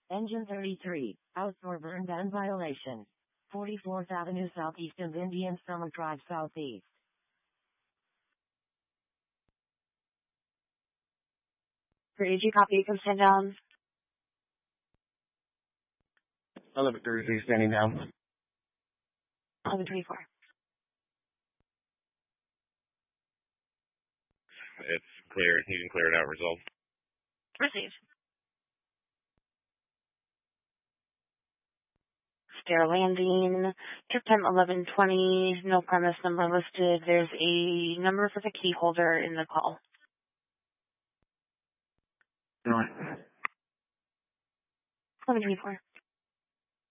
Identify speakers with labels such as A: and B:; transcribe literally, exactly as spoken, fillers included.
A: Engine thirty-three, outdoor burn ban violation. forty-fourth Avenue Southeast and Indian Summer Drive Southeast.
B: For A G copy, you can stand down.
C: eleven thirty-three, standing down.
B: eleven twenty-four.
D: It's clear. You can clear it out. Result.
B: Received. Stair landing, trip time eleven twenty, no premise number listed. There's a number for the key holder in the call.
C: No.
B: eleven twenty-four.